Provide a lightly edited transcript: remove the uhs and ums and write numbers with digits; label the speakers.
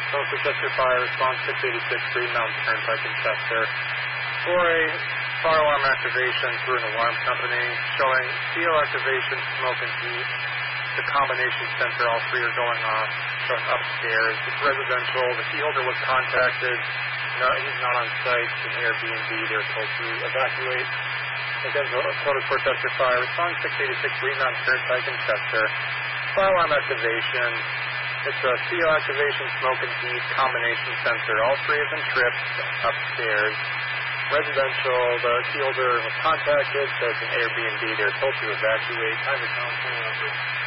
Speaker 1: Social Chester Fire, response 686, Green Mountain Turnpike in Chester. For a fire alarm activation through an alarm company showing CO activation, smoke and heat. The combination sensor, all three are going off, showing upstairs. It's residential. The key holder was contacted. No, he's not on site. It's an Airbnb. They're told to evacuate. Again, Total Chester Fire, response 686, Green Mountain Turnpike in Chester. Fire alarm activation. It's a CO activation, smoke and heat, combination sensor. All three have been tripped upstairs. Residential, the key holder was contacted, so it's an Airbnb. They're told to evacuate. Time to count.